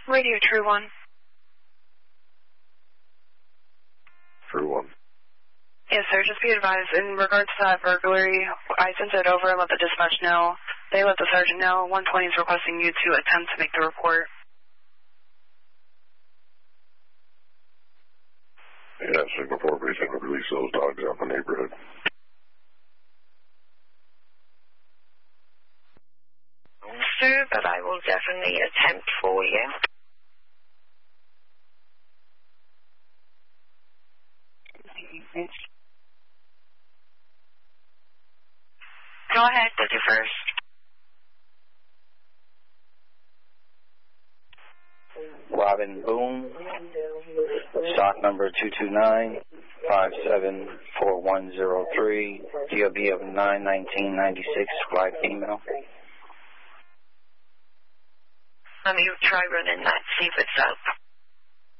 Radio True One. True One. Yes, sir. Just be advised, in regards to that burglary, I sent it over and let the dispatch know. They let the sergeant know. 120 is requesting you to attempt to make the report. Yeah, Signal 4 Precinct will release those dogs out in the neighborhood. Sir, but I will definitely attempt for you. Go ahead with your first. Robin Boone, stock number 229-574103, DOB of 9/1996, flight female. Let me try running that, see if it's up.